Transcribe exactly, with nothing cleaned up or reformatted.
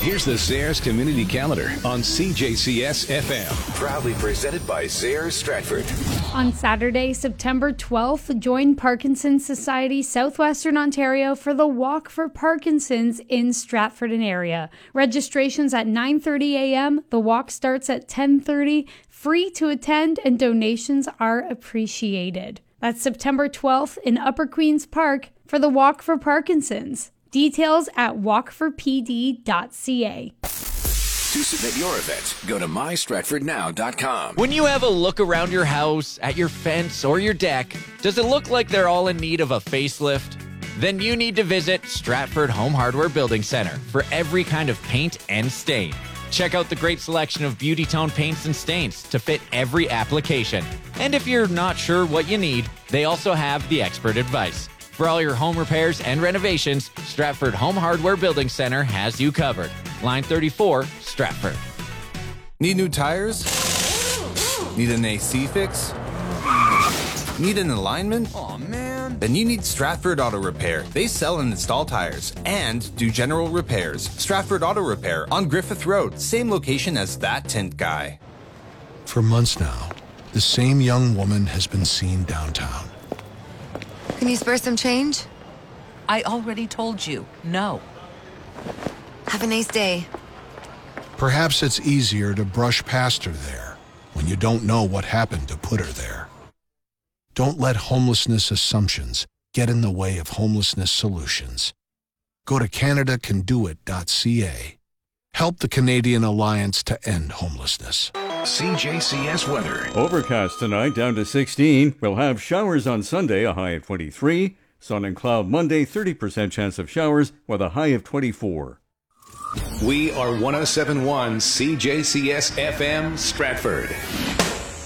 Here's the Zayres Community Calendar on C J C S F M. Proudly presented by Zayres Stratford. On Saturday, September twelfth, join Parkinson's Society Southwestern Ontario for the Walk for Parkinson's in Stratford and area. Registration's at nine thirty a.m. The walk starts at ten thirty. Free to attend and donations are appreciated. That's September twelfth in Upper Queen's Park for the Walk for Parkinson's. Details at walk for p d dot c a. To submit your event, go to my stratford now dot com. When you have a look around your house, at your fence, or your deck, does it look like they're all in need of a facelift? Then you need to visit Stratford Home Hardware Building Center for every kind of paint and stain. Check out the great selection of Beauty Tone paints and stains to fit every application. And if you're not sure what you need, they also have the expert advice. For all your home repairs and renovations, Stratford Home Hardware Building Center has you covered. Line thirty-four, Stratford. Need new tires? Need an A C fix? Need an alignment? Aw, man. Then you need Stratford Auto Repair. They sell and install tires and do general repairs. Stratford Auto Repair on Griffith Road, same location as that tint guy. For months now, the same young woman has been seen downtown. Can you spare some change? I already told you, no. Have a nice day. Perhaps it's easier to brush past her there when you don't know what happened to put her there. Don't let homelessness assumptions get in the way of homelessness solutions. Go to canada can do it dot c a. Help the Canadian Alliance to End Homelessness. C J C S weather. Overcast tonight, down to sixteen. We'll have showers on Sunday, a high of twenty-three. Sun and cloud Monday, thirty percent chance of showers with a high of twenty-four. We are one oh seven point one C J C S F M Stratford.